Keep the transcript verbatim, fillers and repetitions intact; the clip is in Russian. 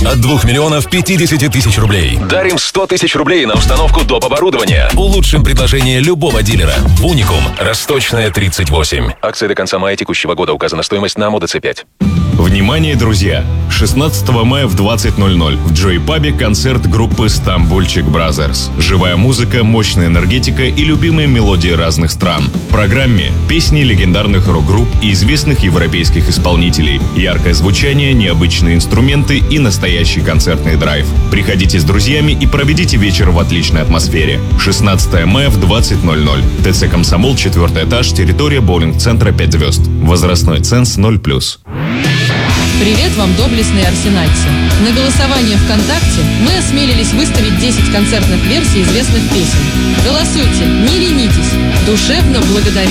от двух миллионов пятидесяти тысяч рублей. Дарим сто тысяч рублей на установку доп. Оборудования. Улучшим предложение любого дилера. Уникум. Росточная, тридцать восемь. Акция до конца мая текущего года. Указана стоимость на МОДЦ пять. Внимание, друзья! шестнадцатого мая в двадцать ноль ноль в Джой Пабе концерт группы «Стамбульчик Бразерс». Живая музыка, мощная энергетика и любимые мелодии разных стран. В программе песни легендарных рок-групп и известных европейских исполнителей, яркое звучание, необычные инструменты и настоящий концертный драйв. Приходите с друзьями и проведите вечер в отличной атмосфере. шестнадцатого мая в двадцать ноль ноль. ТЦ «Комсомол», четвертый этаж, территория боулинг-центра пять звезд. Возрастной ценз ноль плюс. Привет вам, доблестные арсенальцы! На голосование ВКонтакте мы осмелились выставить десять концертных версий известных песен. Голосуйте, не ленитесь. Душевно благодарю.